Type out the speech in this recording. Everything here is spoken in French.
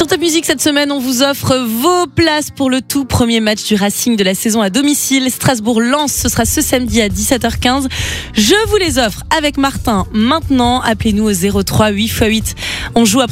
Top Music, cette semaine, on vous offre vos places pour le tout premier match du Racing de la saison à domicile. Strasbourg-Lens, ce sera ce samedi à 17h15. Je vous les offre avec Martin maintenant. Appelez-nous au 03 8x8. On joue après